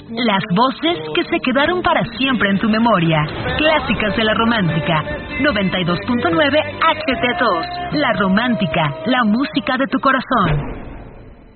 Las voces que se quedaron para siempre en tu memoria. Clásicas de la Romántica. 92.9 HT2. La Romántica, la música de tu corazón.